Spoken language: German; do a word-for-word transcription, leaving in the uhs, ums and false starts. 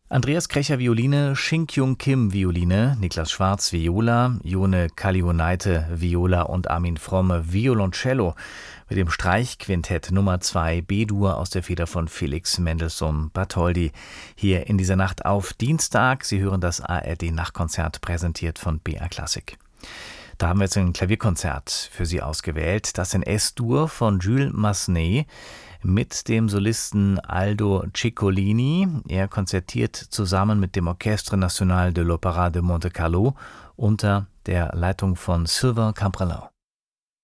Andreas Krecher Violine, Shin-Kyung Kim Violine, Niklas Schwarz Viola, Jone Kallioneite Viola und Armin Fromme Violoncello mit dem Streichquintett Nummer zwei B-Dur aus der Feder von Felix Mendelssohn Bartholdy. Hier in dieser Nacht auf Dienstag. Sie hören das A R D-Nachtkonzert, präsentiert von B R Classic. Da haben wir jetzt ein Klavierkonzert für Sie ausgewählt, das in S-Dur von Jules Massenet mit dem Solisten Aldo Ciccolini. Er konzertiert zusammen mit dem Orchestre National de l'Opéra de Monte Carlo unter der Leitung von Sylvain Camprelin.